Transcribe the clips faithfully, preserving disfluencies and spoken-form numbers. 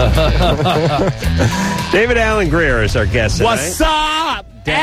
David Alan Grier is our guest tonight. What's up,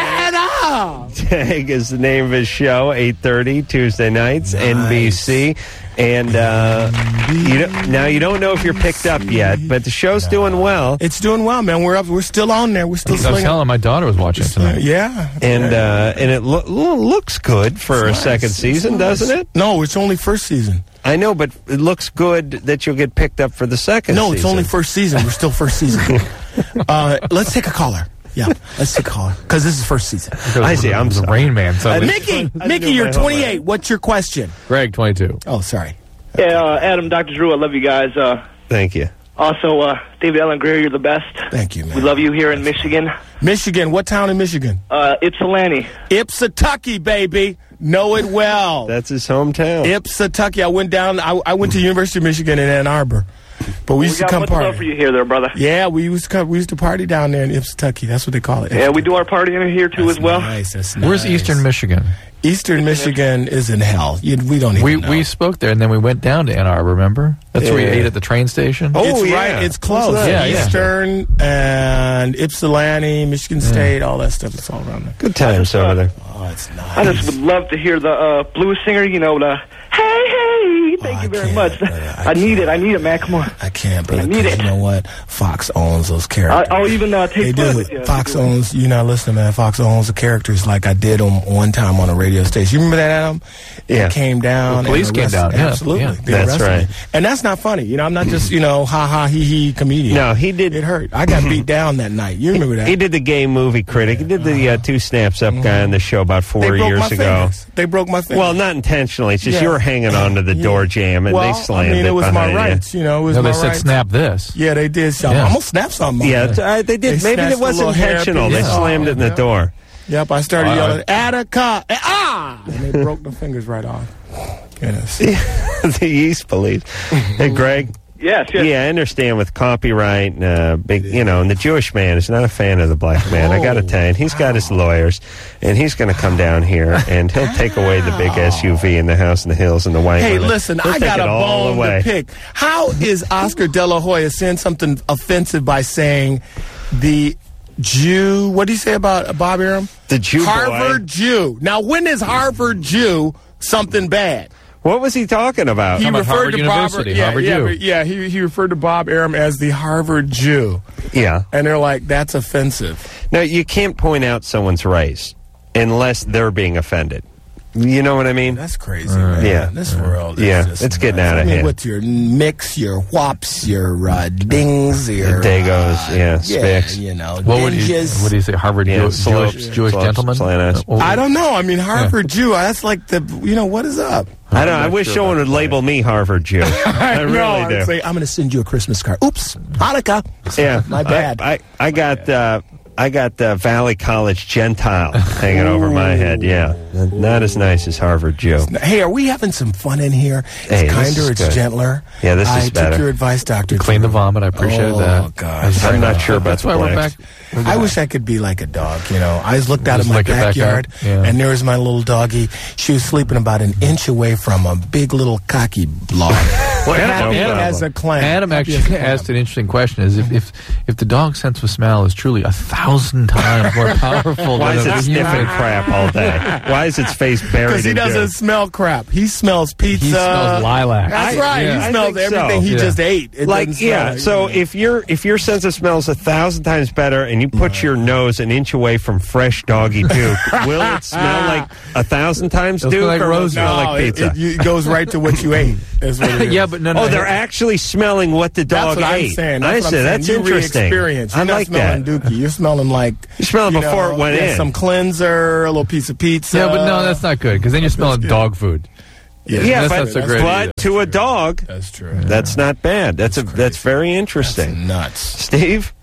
Anna? Dag is the name of his show, eight thirty, Tuesday nights, nice. N B C. And uh, you don't, now you don't know if you're picked up yet, but the show's no. doing well. It's doing well, man. We're up. We're still on there. We're still. I was telling my daughter was watching tonight. Yeah, and uh, and it lo- looks good for it's a nice. second season, nice. doesn't it? No, it's only first season. I know, but it looks good that you'll get picked up for the second. No, season. it's only first season. We're still first season. uh, let's take a caller. Yeah, let's take a caller because this is first season. I see. I'm the Rain Man. So uh, Mickey, Mickey, you're twenty-eight. What's your question? Greg, twenty-two. Oh, sorry. Yeah, uh, Adam, Doctor Drew, I love you guys. Uh, Thank you. Also, uh, David Alan Grier, you're the best. Thank you, man. We love you here in Michigan. Michigan, what town in Michigan? Uh, Ypsilanti. Ypsilanti, baby. Know it well. That's his hometown. Ypsilanti. I went down, I, I went to University of Michigan in Ann Arbor. But we, we used got to come much party. love for you here, there, brother. Yeah, we used to come, we used to party down there in Ypsilanti. That's what they call it. Yeah, we do our party in here too That's as well. Nice. That's nice. Where's Eastern Michigan? Eastern Michigan is in hell. You, we don't even we, know. We spoke there, and then we went down to Ann Arbor, remember? That's yeah. where we ate at the train station. Oh, it's yeah. right. It's close. Yeah, Eastern yeah. and Ypsilanti, Michigan State, yeah. all that stuff. It's all around there. Good times over there. Oh, it's nice. I just would love to hear the uh, blues singer, you know, the hey, hey, thank oh, you very can't, much. I, I need it. I need it, man. Come on. I can't, brother. I need it. You know what? Fox owns those characters. I, I'll even uh, take fun with you. Fox owns, you're not listening, man. Fox owns the characters like I did them one time on a radio station. You remember that, Adam? Yeah. It came down. The police came down. Yeah. Absolutely. Yeah. That's right. Me. And that's not funny. You know, I'm not just, you know, ha ha, he he comedian. No, he did. It hurt. I got beat down that night. You remember that? He did the gay movie critic. He did the uh, two snaps up guy on the show about four they broke years my ago. Fingers. They broke my fingers. Well, not intentionally. It's just yeah. you were hanging on to the door yeah. jam and well, they slammed I mean, it. it was my you. rights. You know, it was no, my they said rights. snap this. Yeah, they did. So Yeah. I'm gonna snap something. Yeah, uh, they did. They Maybe it wasn't intentional. They yeah. slammed oh, it in the yeah. door. Yep, I started uh, yelling, Attica! Ah! And they broke the fingers right off. Yes. The Yeast Police. Hey, Greg. Yes, yes. Yeah, I understand with copyright and uh, big, you know, and the Jewish man is not a fan of the black man. Oh, I got to tell you, and he's wow. got his lawyers, and he's going to come down here and he'll take away the big S U V in the house in the hills and the white. Hey, one. listen, he'll I take got it a all bone away. to pick. How is Oscar De La Hoya saying something offensive by saying the Jew? What do you say about Bob Arum? The Jew Harvard boy. Jew. Now, when is Harvard Jew something bad? What was he talking about? He Talking about referred Harvard to University, Bob. Yeah, Harvard yeah, Jew. yeah. He he referred to Bob Arum as the Harvard Jew, Yeah. and they're like, that's offensive. Now, you can't point out someone's race unless they're being offended. You know what I mean? That's crazy, man. Yeah. This world is Yeah, just it's getting nuts. out of I mean, hand. with your mix, your whops, your uh, dings, your... Dagos, uh, yeah, Spicks. you know, What would you, dinges. what do you say, Harvard Yeah, Jew- slopes, Jewish, Jewish slopes, gentleman? slant ass. Uh, I don't know. I mean, Harvard Jew, that's like the, you know, what is up? I don't. I wish sure someone about would label me Harvard Jew. I really no, do. I'd say, I'm going to send you a Christmas card. Oops, Hanukkah. Yeah, My bad. I, I, I got uh, I got uh, Valley College Gentile hanging over my head. Yeah, not as nice as Harvard Jew. Hey, are we having some fun in here? It's Hey, this kinder, is it's good. gentler. Yeah, this is I better. took your advice, Doctor Clean the Drew. vomit. I appreciate oh, that. Oh, gosh. I'm not sure about That's the why we're back. blacks. We're I back. wish I could be like a dog, you know. I just looked out of Just my like your backyard, backyard? Yeah. and there was my little doggie. She was sleeping about an inch away from a big little cocky log. Well, Happy Adam- as a clam. Adam Happy as a actually clam. asked an interesting question: "Is if if, if the dog's sense of smell is truly a thousand times more powerful Why is than it a sniffing human?" crap all day? Why is its face buried Because he in doesn't dirt? smell crap. He smells pizza. He smells lilac. That's I- right. yeah, he I smells think so. everything he Yeah. just ate. It Like doesn't smell yeah, like- so if your if your sense of smell is a thousand times better, and you put your nose an inch away from fresh doggy puke, will it smell like a thousand times It'll Duke, smell like or will it roses. smell no, like it, pizza? it, you- it goes right to what you ate. Is what it is. Yeah, but no, no. Oh, they're actually smelling what the dog That's what ate. I'm saying. I That's what see. I'm That's saying. You interesting. re-experience. You're I not like smelling that. Dookie. You're smelling like You smell it you before know, it went yeah, in. some cleanser, a little piece of pizza. Yeah, but no, that's not good because then you're smelling good. dog food. Yeah, Yeah, that's but, not so great but either. to a dog, that's true. that's not bad. That's, That's a that's crazy. very interesting. Nuts. Steve,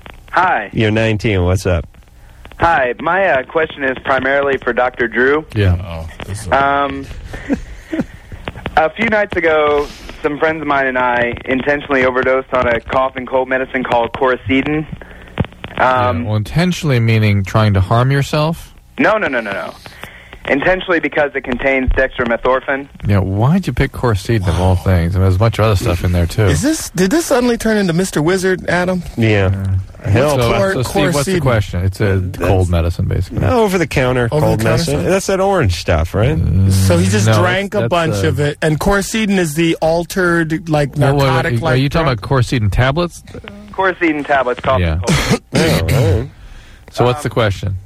Hi. you're nineteen. What's up? Hi. My uh, question is primarily for Doctor Drew. Yeah. Oh, this is Um, a few nights ago, some friends of mine and I intentionally overdosed on a cough and cold medicine called Coricidin. Um, Yeah, well, intentionally meaning trying to harm yourself. No, no, no, no, no. intentionally because it contains dextromethorphan. Yeah, why'd you pick Coricidin of all things? I mean, there's a bunch of other stuff in there, too. Is this? Did this suddenly turn into Mister Wizard, Adam? Yeah. Hell, So, Cor- so Steve, what's the Coricidin. question? It's a cold medicine, basically. over the counter cold Over-the-counter medicine. stuff? That's that orange stuff, right? So he just No, drank that's- a bunch that's, uh, of it, and Coricidin is the altered, like Well, wait, narcotic. wait, like are you talking drug? about Coricidin tablets? Coricidin tablets, cough Yeah. and cold. Oh, all right. So what's the question?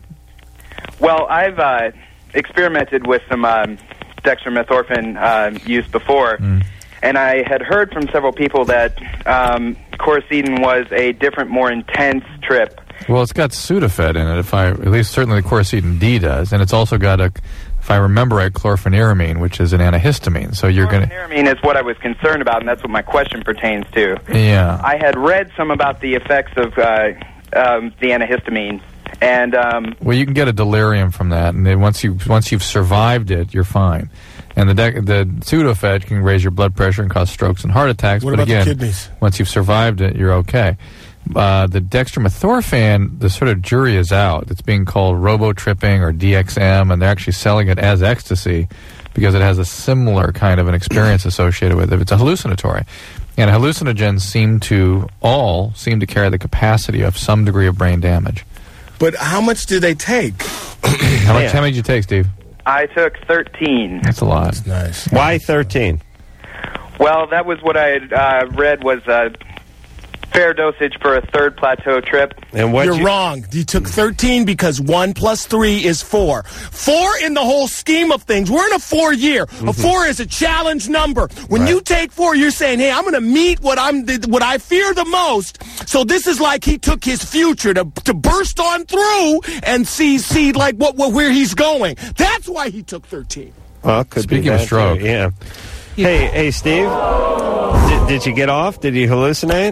Well, I've uh, experimented with some um, dextromethorphan uh, use before, Mm. and I had heard from several people that um, Coricidin was a different, more intense trip. Well, it's got Sudafed in it, if I, at least certainly the Coricidin D does, and it's also got a, if I remember right, chlorpheniramine, which is an antihistamine. So you're going to, Chlorpheniramine is what I was concerned about, and that's what my question pertains to. yeah. I had read some about the effects of uh, um, the antihistamines, and um, Well, you can get a delirium from that, and then once you once you've survived it, you're fine. And the dec- the Sudafed can raise your blood pressure and cause strokes and heart attacks. What but about the again, kidneys? once you've survived it, you're okay. Uh, the dextromethorphan, the sort of jury is out. It's being called robotripping or D X M, and they're actually selling it as ecstasy because it has a similar kind of an experience associated with it. It's a hallucinatory. And hallucinogens seem to, all seem to carry the capacity of some degree of brain damage. But how much do they take? How much, Yeah. how many did you take, Steve? I took thirteen. That's a lot. Nice. Why thirteen? Well, that was what I had uh, read was a fair dosage for a third plateau trip. And what You're you, wrong. You took thirteen because one plus three is four. Four in the whole scheme of things. We're in a four year. A four is a challenge number. When Right. you take four, you're saying, "Hey, I'm going to meet what I'm what I fear the most." So this is like he took his future to to burst on through and see see like what, what where he's going. That's why he took thirteen. Well, could Speaking be of that, stroke. too, yeah. Hey, hey, Steve. Did, did you get off? Did you hallucinate?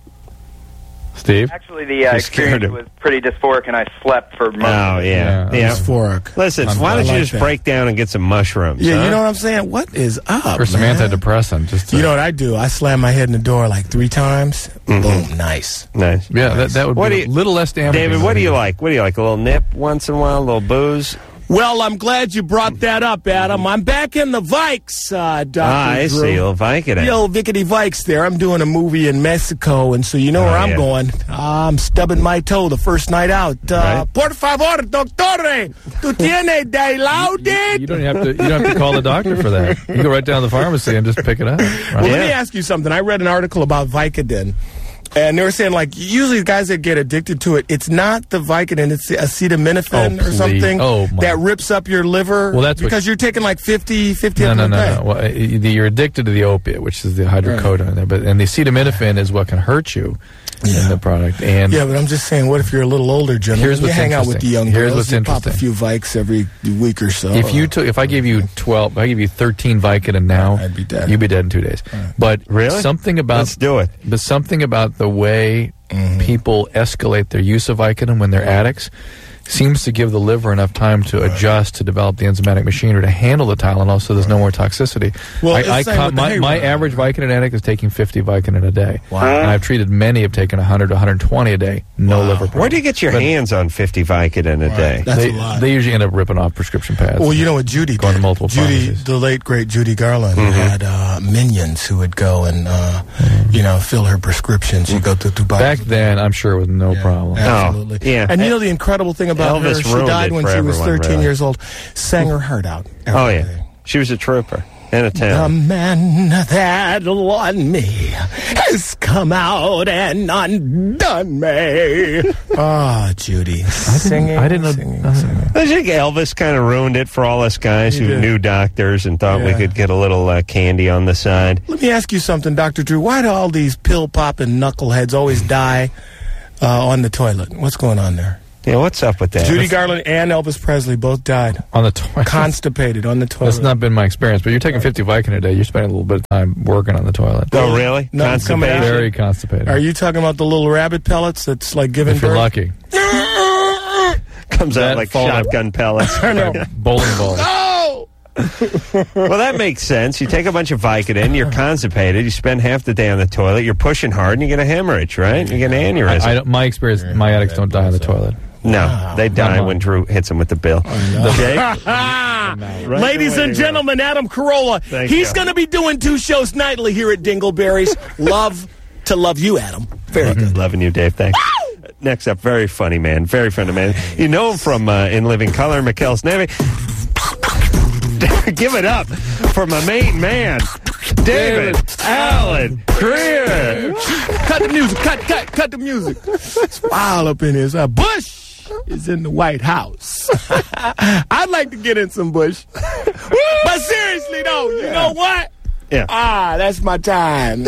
Steve? Actually, the uh, You scared experience him. was pretty dysphoric, and I slept for months. Oh, yeah. Yeah. yeah. Dysphoric. Listen, I'm- why I don't you like just that. break down and get some mushrooms? Yeah, huh? you know what I'm saying? What is up, Or some man? antidepressant. Just to, You know what I do? I slam my head in the door like three times. Mm-hmm. Boom, nice. Nice. Yeah, that, that would What be do a you- little less damaging. David, what do you like? What do you like? A little nip once in a while? A little booze? Well, I'm glad you brought that up, Adam. I'm back in the Vikes, uh, Doctor Ah, I Drew. see. A little Vicodin. The old Vickety Vikes there. I'm doing a movie in Mexico, and so you know Oh, where I'm yeah. going. I'm stubbing my toe the first night out. Uh, Right. Por favor, doctore, tu tienes dilaudid? You don't have to. You don't have to call the doctor for that. You can go right down to the pharmacy and just pick it up. Right? Well, let me Yeah. ask you something. I read an article about Vicodin, and they were saying, like, usually the guys that get addicted to it, it's not the Vicodin, it's the acetaminophen Oh, or please. something Oh, my. that rips up your liver. Well, that's what- because you're taking like fifty, fifty No, of no, them no, a day. no. Well, uh, you're addicted to the opiate, which is the hydrocodone in there. But and the acetaminophen is what can hurt you Yeah. in the product. And Yeah, but I'm just saying, what if you're a little older, gentleman? Here's you what's hang out with the interesting. young Here's girls, what's you pop a interesting. few Vikes every week or so. if you took, if I gave you twelve, if I give you thirteen Vicodin now, I'd be dead. You'd be dead in two days. But Really? something about Let's do it. But something about the way Mm-hmm. people escalate their use of Vicodin when they're addicts seems to give the liver enough time to adjust to develop the enzymatic machinery to handle the Tylenol, so there's no more toxicity. Well, I, it's I same ca- with the my, my heroin. average Vicodin addict is taking fifty Vicodin a day. Wow. And I've treated many have taken one hundred to one hundred twenty a day. No Wow. liver problem. Where do you get your But hands on fifty Vicodin a day? That's they, a lot. they usually end up ripping off prescription pads. Well, you know what Judy Going did? to multiple Judy, pharmacies. the late great Judy Garland, had uh, minions who would go and uh, you know fill her prescriptions. She'd go through two Back boxes. then, I'm sure it was no problem. Absolutely. Oh, yeah. And you know the incredible thing about Elvis her? She ruined died it when for she was everyone, thirteen really. years old. Sang her heart out. every Oh, yeah. day. She was a trooper and a The town. man that won me has come out and undone me. Ah, Judy. Singing, I didn't know- singing, uh, singing. I think Elvis kind of ruined it for all us guys He who did. knew doctors and thought we Yeah. could get a little uh, candy on the side. Let me ask you something, Doctor Drew. Why do all these pill-popping knuckleheads always die uh, on the toilet? What's going on there? Yeah, what's up with that? Judy Let's- Garland and Elvis Presley both died. On the toilet. Constipated on the toilet. That's not been my experience, but you're taking fifty Vicodin a day. You're spending a little bit of time working on the toilet. Oh, really? Nothing's coming out. Constipation? Very constipated. Are you talking about the little rabbit pellets that's like giving if you're birth? lucky. Comes out That like fall- shotgun pellets. I know. Bowling ball. Oh! Well, that makes sense. You take a bunch of Vicodin, you're constipated, you spend half the day on the toilet, you're pushing hard, and you get a hemorrhage, right? You get an aneurysm. I, I don't, my experience, my addicts don't die on the toilet. No, Wow. they die Not when mine. Drew hits him with the bill. Jake? Right Ladies away, and gentlemen, Adam Carolla. Thank He's you. going to be doing two shows nightly here at Dingleberries. Love to love you, Adam. Very good. Loving you, Dave. Thanks. Next up, very funny man. Very funny man. You know him from uh, In Living Color, McKell's Navy. Give it up for my main man, David Allen Greer. Cut the music. Cut, cut, cut the music. It's wild up in here. So Bush is in the White House. I'd like to get in some Bush. But seriously, though, you know what? Yeah. Ah, that's my time.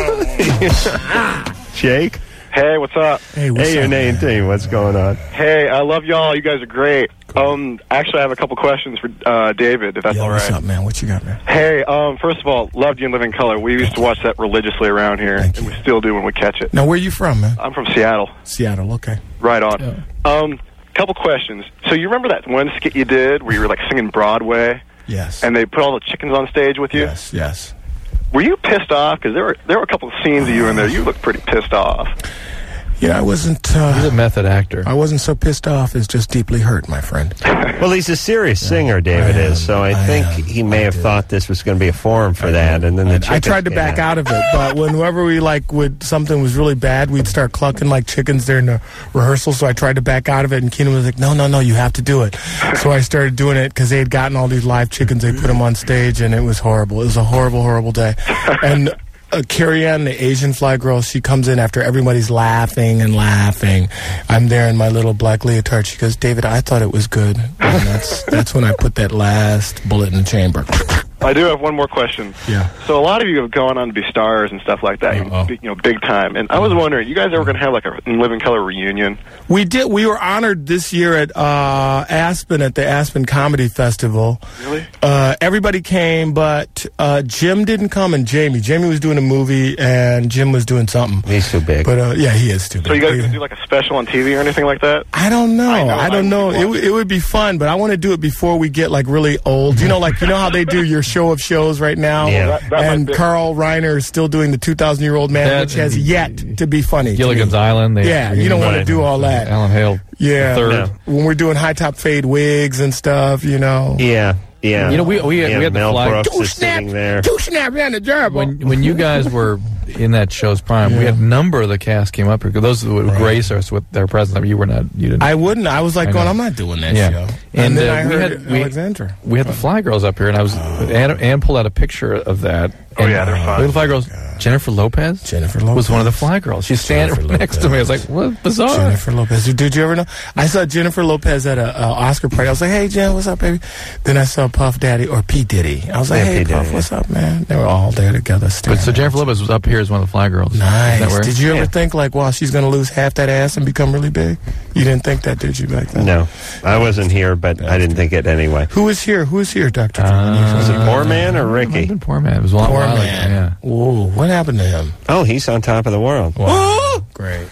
Jake? Hey, what's up? Hey, what's Hey, your up, name man? team. What's going on? Hey, I love y'all. You guys are great. Um, actually, I have a couple questions for uh, David, if that's Yo, all what's right. up, man? What you got, man? Hey, um, first of all, loved you in Living Color. We used to watch that religiously around here, Thank and you. we still do when we catch it. Now, where you from, man? I'm from Seattle. Seattle, okay. Right on. Um, couple questions. So you remember that one skit you did where you were like singing Broadway, Yes. and they put all the chickens on stage with you? Yes, yes. Were you pissed off? Because there were there were a couple of scenes of you in there. You looked pretty pissed off. Yeah, I wasn't. He's Uh, a method actor. I wasn't so pissed off as just deeply hurt, my friend. Well, he's a serious singer, David I am. is, so I, I think am. he may I have do. thought this was going to be a forum for that, and then the I chickens tried to came back out of it, but whenever we like would something was really bad, we'd start clucking like chickens during the rehearsal. So I tried to back out of it, and Keenan was like, "No, no, no, you have to do it." So I started doing it because they had gotten all these live chickens. They put them on stage, and it was horrible. It was a horrible, horrible day. And uh, Carrie Ann, the Asian fly girl, she comes in after everybody's laughing and laughing. I'm there in my little black leotard. She goes, "David, I thought it was good." And that's that's when I put that last bullet in the chamber. I do have one more question. Yeah. So a lot of you have gone on to be stars and stuff like that, Uh-oh. you know, big time. And I was wondering, you guys ever going to have like a In Living Color reunion? We did. We were honored this year at uh, Aspen at the Aspen Comedy Festival. Really? Uh, everybody came, but uh, Jim didn't come, and Jamie. Jamie was doing a movie, and Jim was doing something. He's too big. But uh, yeah, he is too big. So you guys going to do like a special on T V or anything like that? I don't know. I know, I don't I know. would It, w- it would be fun, but I want to do it before we get like really old. You know, like you know how they do your show of shows right now. Yeah. That- that and might be- Carl Reiner is still doing the two thousand year old man, That which has and- yet to be funny. to Gilligan's me. Island. They, Yeah, you don't want to Right. do all that. Alan Hale. Yeah, Third. No. when we're doing high top fade wigs and stuff, you know. yeah, yeah. You know, we- we had- yeah, we had the Mel flag- Brooks Two is sitting snaps, there. two snaps and a gerbil. When when you guys were in that show's prime, we had a number of the cast came up here. 'Cause those would grace us with their presence. I mean, you were not. You didn't. I wouldn't. I was like, I going, know. I'm not doing that Yeah. show. And, And, then uh, I we heard had- we- Alexandra. we had the Fly Girls up here, and I was Ann, Ann pulled out a picture of that. Oh, and yeah, they're fun. Look at the Fly Girls. Jennifer Lopez. Jennifer was one of the Lopez. Fly Girls. She's standing Jennifer next to me. I was like, what bizarre. Jennifer Lopez. Did you ever know? I saw Jennifer Lopez at a, a Oscar party. I was like, hey, Jen, what's up, baby? Then I saw Puff Daddy or P. Diddy. I was like, Yeah, hey, P. Puff, Diddy, what's up, man? They were all there together. But staring so at Jennifer us. Lopez was up here as one of the Fly Girls. Isn't that Nice. where- Did you ever Yeah. think, like, wow, she's going to lose half that ass and become really big? You didn't think that, did you, back then? No, I wasn't here, but I didn't think it anyway. Who is here? Who is here, Doctor Uh, Was it Poor Man or Might have Ricky? been Poor Man. It was a long Poor while man. ago. Yeah. Ooh, what happened to him? Oh, he's on top of the world. Wow. Great.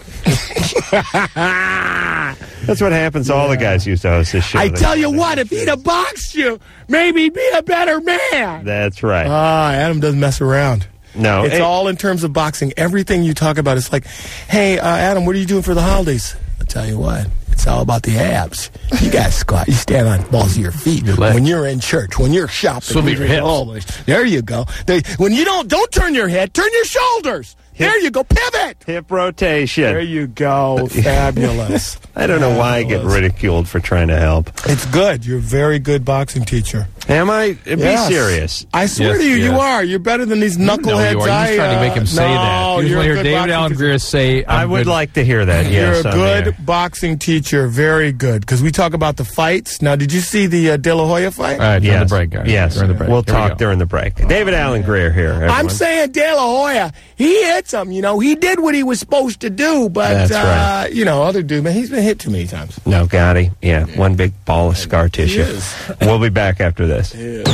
That's what happens. All the guys used to host this show. I They- tell you what, if he'd have boxed you, maybe he'd be a better man. That's right. Ah, Adam doesn't mess around. no, It's it- all in terms of boxing. Everything you talk about is like, hey, uh, Adam, what are you doing for the holidays? I'll tell you what. It's all about the abs. You got to squat. You stand on balls of your feet. Your legs. When you're in church, when you're shopping. Swivel your hips. Oh, there you go. They, when you don't, don't turn your head. Turn your shoulders. There you go. Pivot. hip rotation. There you go. Fabulous. I don't know why I get Fabulous. ridiculed for trying to help. It's good. You're a very good boxing teacher. Am I? Be Yes. serious. I swear Yes, to you, you yes. are. You're better than these knuckleheads. No, you are. I, You're just trying to make him uh, say no, that. You just you're want a to hear good David boxing Allen teacher. Greer say, I I'm would good. like to hear that. Yes, You're a on the good air. boxing teacher. Very good. Because we talk about the fights. Now, did you see the uh, De La Hoya fight? All right, during Yes. the break, guys. Yes, During the break. we'll Here we talk go. during the break. David Allen Greer here. I'm everyone. saying De La Hoya, he hits him. You know, he did what he was supposed to do, but, That's uh, you know, other dude, man, he's been hit too many times. No, Gotti. Yeah, one big ball of scar tissue. is. We'll be back after this.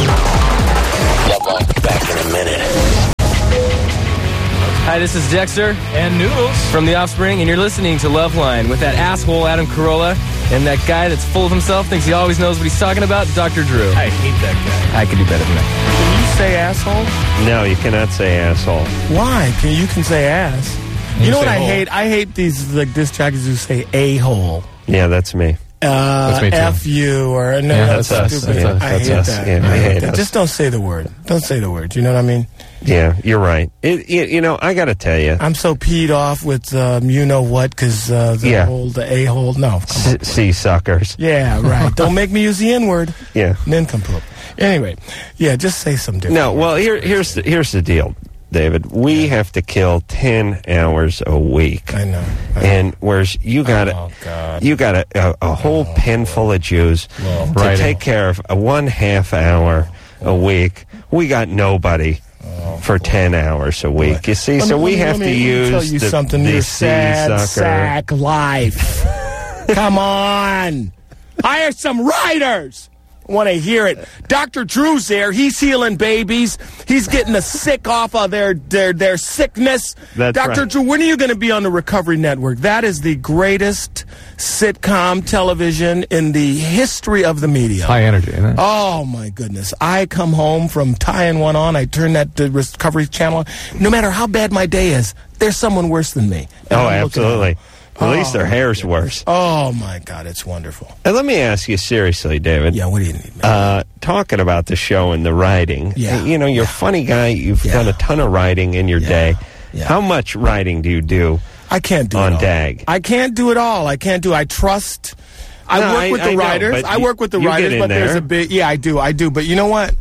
Back in a minute. Hi, this is Dexter And Noodles. from The Offspring, and you're listening to Loveline with that asshole Adam Carolla and that guy that's full of himself, thinks he always knows what he's talking about, Doctor Drew. I hate that guy. I could do better than that. Can you say asshole? No, you cannot say asshole. Why? Can You can say ass. You You know what say I hole. hate? I hate these like disc jockeys who say a hole. Yeah, that's me. Uh, That's me too. F you or no, Yeah, that's, that's us. stupid. That's us. I That's hate us. that. Yeah, I we hate hate that. us. Just don't say the word. Don't say the word. You know what I mean? Yeah, you're right. It, you, you know, I got to tell you, I'm so peed off with um, you know what because uh, the Yeah. whole the a hole. No, come on. sea suckers. Yeah, right. Don't make me use the N word. Yeah. Nincompoop. Anyway, yeah, just say some different. No, well, words. here, here's the, here's the deal, David. We have to kill ten hours a week, I know. I know. and whereas you got a, Oh, God. you got a, a, a whole pen full of Jews to Right. take care of a one half hour a week. We got nobody. For ten hours a week, you see. Let So me- we let me- have let to me use tell you the, something. the Your sea sad sucker. sack life. Come on, hire some writers. Want to hear it? Doctor Drew's there. He's healing babies. He's getting the sick off of their their their sickness. That's Doctor right. Drew, when are you going to be on the Recovery Network? That is the greatest sitcom television in the history of the media. High energy, isn't it? Oh my goodness! I come home from tying one on. I turn that the Recovery channel on. No matter how bad my day is, there's someone worse than me. And Oh, I'm looking at absolutely. them. At least their Oh, hair's worse. Oh my God, it's wonderful. And let me ask you seriously, David. Yeah, what do you need, man? Uh, talking about the show and the writing, Yeah. you know, you're a funny guy. You've Yeah. done a ton of writing in your Yeah. day. Yeah. How much writing do you do? I can't do on it all. Dag. I can't do it all. I can't do. I trust. I No, work I- with the I know, writers. but I you- work with the you get writers, in but there's there. a big. Yeah, I do. I do. But you know what?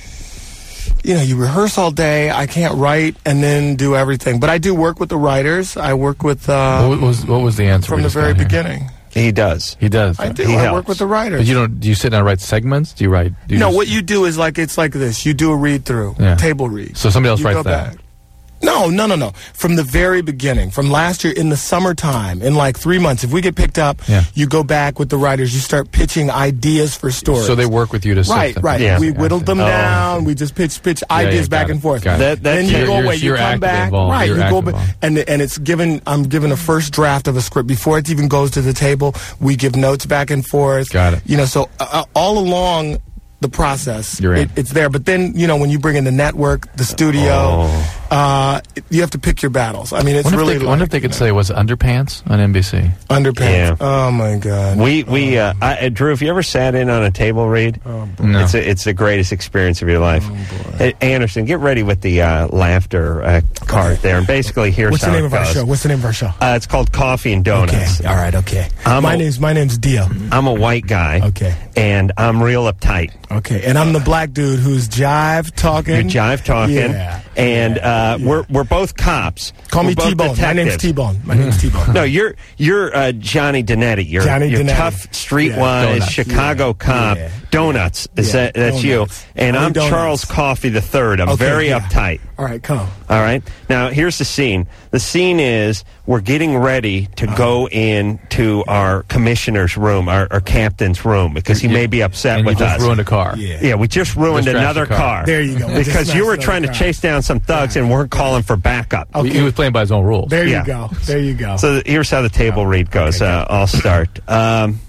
You know, you rehearse all day. I can't write and then do everything. But I do work with the writers. I work with uh, What was what was the answer from we the just very got here? beginning. He does. He does. I do. He I helps. work with the writers. But you don't. Do you sit down and write segments? Do you write? Do you No, just- what you do is like it's like this. You do a read through, Yeah. table read. So somebody else You writes go that. back. No, no, no, no. From the very beginning, from last year in the summertime, in like three months, if we get picked up, Yeah. you go back with the writers. You start pitching ideas for stories. So they work with you to Right, sift them. right. Yeah. We I whittled see. them Oh. down. We just pitch, pitch Yeah, ideas yeah, back got and it, forth. got it. That- that- then you you're- go you're- away. You you're come actively back. involved. Right. You're you go actively back, involved. and and it's given. I'm given a first draft of a script before it even goes to the table. We give notes back and forth. Got it. You know, so uh, all along the process, You're in. it, it's there. But then you know when you bring in the network, the studio, Oh. uh, you have to pick your battles. I mean, it's Wonder really if they, wonder if like, they could you say, was it Underpants on N B C? know, underpants. Yeah. Oh my God. We we uh, I, uh, Drew, have you ever sat in on a table read? Oh, boy. No. It's a, it's the greatest experience of your life. Oh, Hey, Anderson, get ready with the uh, laughter uh, card there, and basically here's What's the how name it of our goes. show? What's the name of our show? Uh, it's called Coffee and Donuts. Okay. All right. Okay. I'm my a- name's my name's Dio. I'm a white guy. Okay. And I'm real uptight. Okay. And I'm the black dude who's jive talking. You're jive talking. Yeah. And Yeah. uh, Yeah. we're we're both cops. Call me We're both T-Bone. My name's detectives. T-Bone. My name's T-Bone. No, you're you're uh, Johnny Donetti. You're Johnny you're Donetti. tough, streetwise, Yeah, donuts. Chicago Yeah, cop. yeah, Donuts. Is yeah, that that's donuts. you? And Only I'm donuts. Charles Coffey the Third. I'm Okay, very yeah. uptight. All right, come. All right. Now here's the scene. The scene is we're getting ready to Uh-huh. go into our commissioner's room, our, our captain's room, because he You- may be upset and with you just us. ruined a car. Yeah. Yeah, we just ruined Just crashed another a car. car. There you go. We just Because you smashed were another trying to car. chase down some thugs and weren't calling for backup. Okay. He was playing by his own rules. There Yeah. you go. There you go. So th- here's how the table read goes. okay, Uh, I'll start. Um,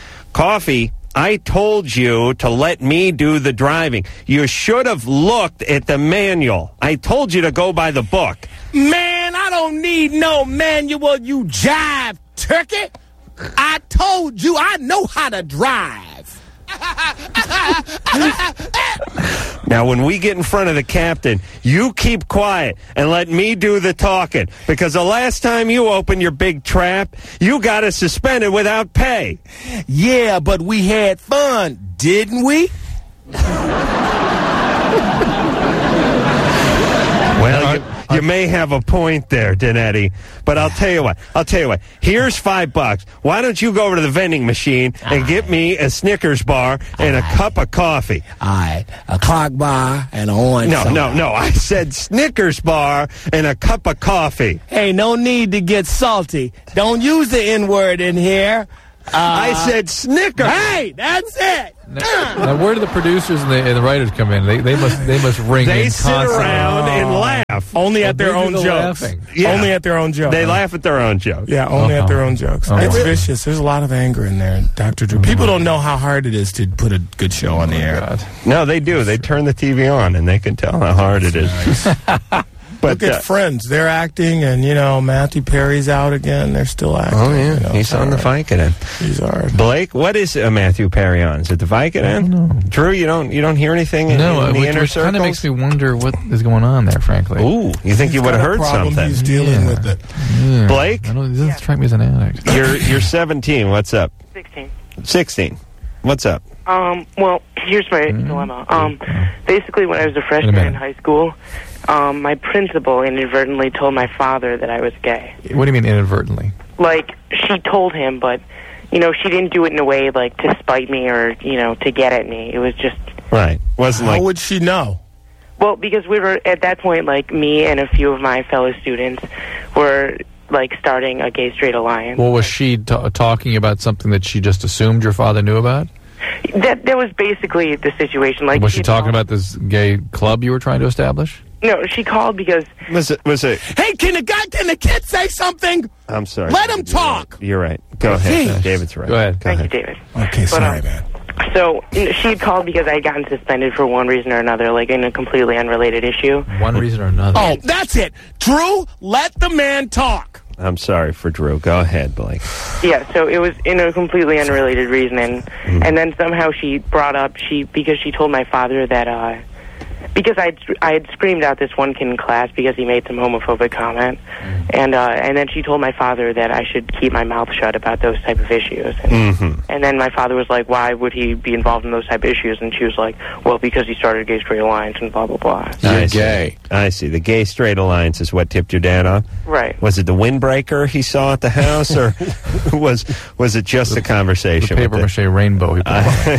Coffee, I told you to let me do the driving. You should have looked at the manual. I told you to go by the book. Man, I don't need no manual, you jive turkey. I told you I know how to drive. Now, when we get in front of the captain, you keep quiet and let me do the talking. Because the last time you opened your big trap, you got us suspended without pay. Yeah, but we had fun, didn't we? Well, you, you may have a point there, Donetti, but I'll tell you what. I'll tell you what. Here's five bucks. Why don't you go over to the vending machine and get me a Snickers bar and a cup of coffee? All right, a clock bar and a orange No, soda. no, no. I said Snickers bar and a cup of coffee. Hey, no need to get salty. Don't use the N-word in here. Uh, I said Snickers. Hey, that's it. Now, where do the producers and the, and the writers come in? They, they must they must ring They in sit constantly. around and laugh. Only at Well, their they do own the jokes. laughing. Yeah. Only at their own jokes. They laugh at their own jokes. Yeah, only Uh-huh. at their own jokes. Uh-huh. It's vicious. There's a lot of anger in there, Doctor Drew. People don't know how hard it is to put a good show on the air. God. No, they do. They turn the T V on and they can tell how hard it is. But Look at uh, Friends. They're acting, and, you know, Matthew Perry's out again. They're still acting. oh yeah, you know, he's it's on the all right. Vicodin. He's all right. Blake, what is uh, Matthew Perry on? Is it the Vicodin? No. Drew, you don't you don't hear anything in, No, in the which, inner which kind of circles? makes me wonder what is going on there, frankly. Ooh, you think you He's would have got a heard problem. something? He's dealing Yeah. with it. Yeah. Blake? I don't, it doesn't strike me as an addict. You're you're seventeen. What's up? sixteen. sixteen. What's up? Um, well, here's my dilemma. Um, basically, when I was a Wait a freshman minute. in high school, um, my principal inadvertently told my father that I was gay. What do you mean inadvertently? Like, she told him, but, you know, she didn't do it in a way, like, to spite me or, you know, to get at me. It was just, Right. Wasn't How like would she know? well, because we were, at that point, like, me and a few of my fellow students were, like, starting a gay-straight alliance. Well, was she t- talking about something that she just assumed your father knew about? That, that was basically the situation. Like, Was she she'd talking call- about this gay club you were trying to establish? No, she called because... was it was it? Hey, can the guy, can the kid say something? I'm sorry. Let him You're talk. right. You're right. Go ahead. Jeez. David's right. Go ahead. Go Thank ahead. you, David. Okay, But, sorry, um, man. So you know, she had called because I had gotten suspended for one reason or another, like in a completely unrelated issue. One reason or another. Oh, that's it. Drew, let the man talk. I'm sorry for Drew. Go ahead, Blake. Yeah, so it was in a completely unrelated reason, and Mm-hmm. and then somehow she brought up she because she told my father that uh, because I I had screamed out this one kid in class because he made some homophobic comment, Mm-hmm. and uh, and then she told my father that I should keep my mouth shut about those type of issues. And, Mm-hmm. and then my father was like, "Why would he be involved in those type of issues?" And she was like, "Well, because he started a gay straight alliance and blah blah blah." You're I see. gay. I see. The gay straight alliance is what tipped your dad off. Right. Was it the windbreaker he saw at the house, or was was it just a The conversation? paper with mache rainbow he put on. I see.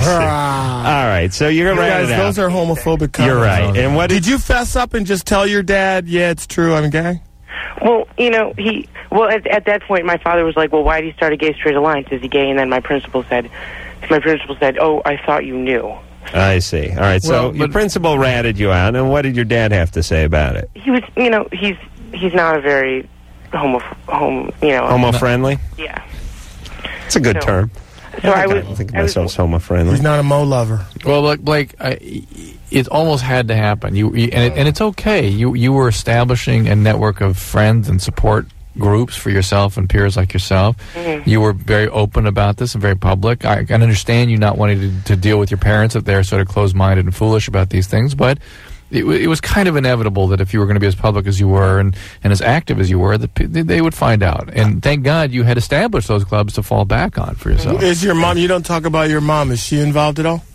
Ah. All right, so you're You right. guys, it those out. are homophobic comments. You're right. And what Did you fess up and just tell your dad, yeah, it's true, I'm gay? Well, you know, he. Well, at, at that point, my father was like, "Well, why did he start a gay straight alliance? Is he gay?" And then my principal said, "My principal said, oh, I thought you knew." I see. All right, so Well, your but- principal ratted you out, and what did your dad have to say about it? He was, you know, he's he's not a very homo, home, you know, Homo-friendly? yeah. It's a good No. term. So I I was, don't think of I was myself as homo-friendly. He's not a Mo lover. Well, look, Blake, I, it almost had to happen. You, you and, it, and it's okay. You you were establishing a network of friends and support groups for yourself and peers like yourself. Mhm. You were very open about this and very public. I can understand you not wanting to, to deal with your parents if they're sort of closed-minded and foolish about these things, but it, w- it was kind of inevitable that if you were going to be as public as you were and, and as active as you were, that p- they they would find out. And thank God you had established those clubs to fall back on for yourself. Is your mom, you don't talk about your mom, is she involved at all?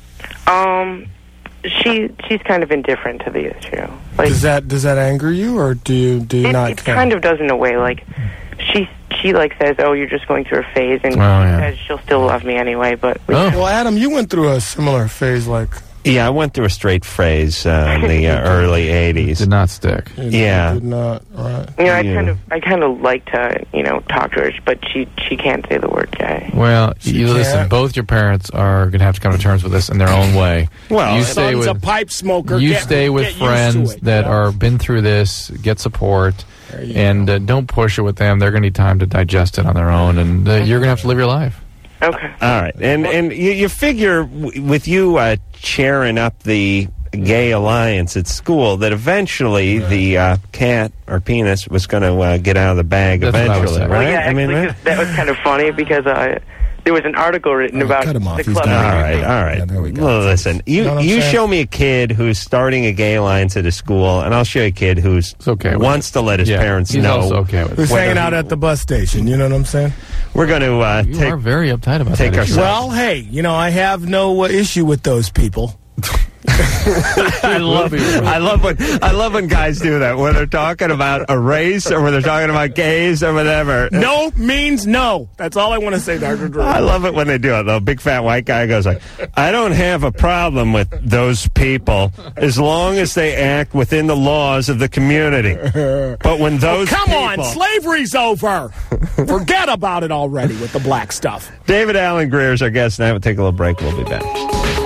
um, she she's kind of indifferent to the issue. Like, Does that does that anger you, or do you, do you it, not it care? kind of does in a way. Like, she she like says, "Oh, you're just going through a phase," and Oh, yeah. she says she'll still love me anyway. But we, Oh. Well, Adam, you went through a similar phase like... Yeah, I went through a straight phase uh, in the uh, early eighties. Did not stick. You Yeah. Did not, right. you know, I Yeah. kind of I kind of like to you know talk to her, but she she can't say the word gay. Well, She you listen, can't. both your parents are going to have to come to terms with this in their own way. Well, you Son's stay Son's with a pipe smoker. you Get- stay with get used to friends it, that you know? are been through this, get support, There you and uh, don't push it with them. They're going to need time to digest it on their own, and uh, you're going to have to live your life. Okay. All right, and and you, you figure w- with you uh, chairing up the gay alliance at school that eventually the uh, cat or penis was going to uh, get out of the bag That's what I was eventually, saying. right? Well, yeah, I mean, actually, right? 'cause that was kind of funny because uh, there was an article written Oh, about cut him off. the He's club. done. all right, all right. Yeah, there we go. Well, listen, you You know what I'm you saying? show me a kid who's starting a gay alliance at a school, and I'll show you a kid who's It's okay with wants to let his Yeah, parents he's know. also okay with Who's it. whether hanging he- out at the bus station, you know what I'm saying? We're going to uh, You take. are very uptight about take that our- issue. Well, hey, you know, I have no uh, issue with those people. I love I love when I love when guys do that when they're talking about a race or when they're talking about gays or whatever. No means no. That's all I want to say, Doctor Drew. I love it when they do it. The big fat white guy goes like, "I don't have a problem with those people as long as they act within the laws of the community." But when those Come people, on, slavery's over. Forget about it already with the black stuff. David Allen Greer is our guest, and I will take a little break. We'll be back.